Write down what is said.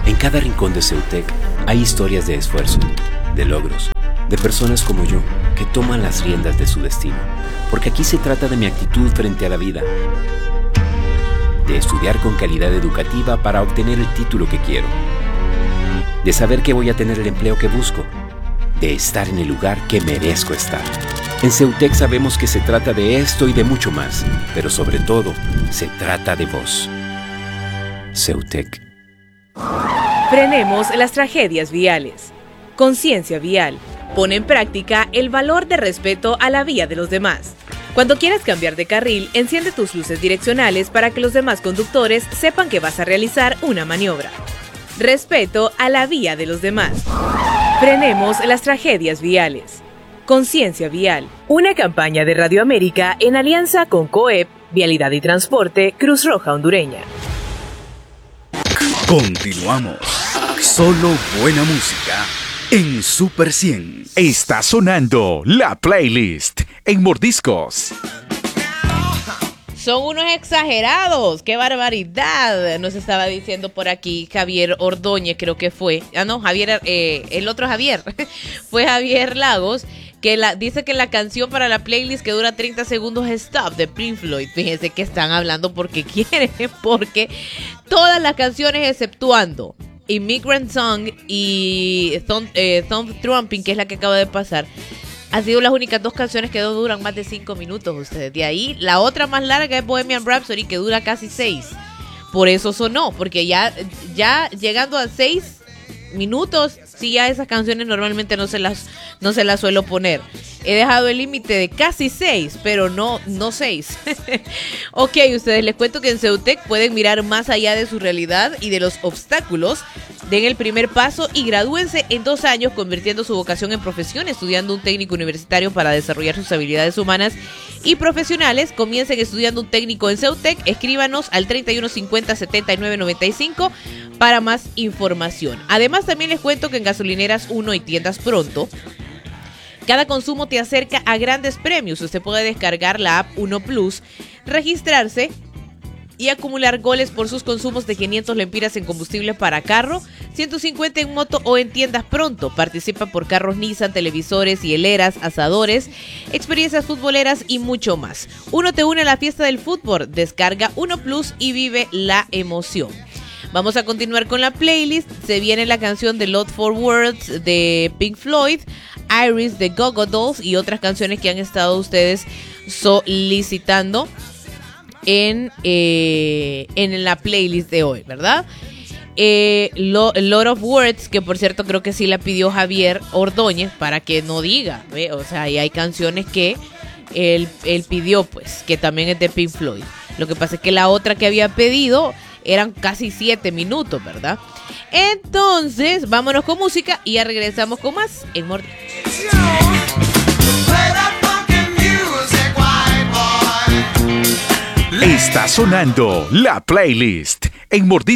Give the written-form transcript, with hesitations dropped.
En cada rincón de Ceutec hay historias de esfuerzo, de logros, de personas como yo que toman las riendas de su destino. Porque aquí se trata de mi actitud frente a la vida, de estudiar con calidad educativa para obtener el título que quiero, de saber que voy a tener el empleo que busco, de estar en el lugar que merezco estar. En Ceutec sabemos que se trata de esto y de mucho más, pero sobre todo, se trata de vos. Ceutec. Frenemos las tragedias viales. Conciencia vial. Pone en práctica el valor de respeto a la vía de los demás. Cuando quieras cambiar de carril, enciende tus luces direccionales para que los demás conductores sepan que vas a realizar una maniobra. Respeto a la vía de los demás. Frenemos las tragedias viales. Conciencia vial. Una campaña de Radio América en alianza con COEP, Vialidad y Transporte, Cruz Roja Hondureña. Continuamos. Solo buena música en Super 100. Está sonando la playlist en Mordiscos. Son unos exagerados, qué barbaridad, nos estaba diciendo por aquí Javier Ordóñez, creo que fue, el otro Javier, fue Javier Lagos, que dice que la canción para la playlist que dura 30 segundos es Stop de Pink Floyd. Fíjense que están hablando porque quieren, porque todas las canciones exceptuando Immigrant Song y Thumb Trumping, que es la que acaba de pasar, han sido las únicas dos canciones que no duran más de 5 minutos ustedes. De ahí, la otra más larga es Bohemian Rhapsody, que dura casi 6. Por eso sonó, porque ya llegando a 6 minutos, sí, ya esas canciones normalmente no se las suelo poner. He dejado el límite de casi 6, pero no 6. Ok, ustedes, les cuento que en Ceutec pueden mirar más allá de su realidad y de los obstáculos. Den el primer paso y gradúense en 2 años, convirtiendo su vocación en profesión, estudiando un técnico universitario para desarrollar sus habilidades humanas y profesionales. Comiencen estudiando un técnico en Ceutec. Escríbanos al 3150-7995 para más información. Además, también les cuento que en Gasolineras 1 y Tiendas Pronto, cada consumo te acerca a grandes premios. Usted puede descargar la app 1 Plus, registrarse y acumular goles por sus consumos de 500 lempiras en combustible para carro, 150 en moto o en Tiendas Pronto. Participa por carros Nissan, televisores, hieleras, asadores, experiencias futboleras y mucho más. Uno te une a la fiesta del fútbol. Descarga 1 Plus y vive la emoción. Vamos a continuar con la playlist. Se viene la canción de Lost for Words de Pink Floyd, Iris de Go Go Dolls y otras canciones que han estado ustedes solicitando en la playlist de hoy, ¿verdad? Lot of Words, que por cierto creo que sí la pidió Javier Ordóñez, para que no diga, ¿ve? O sea, y hay canciones que él pidió, pues, que también es de Pink Floyd. Lo que pasa es que la otra que había pedido eran casi 7 minutos, ¿verdad? Entonces, vámonos con música y ya regresamos con más en Mordiscos. Está sonando la playlist en Mordiscos.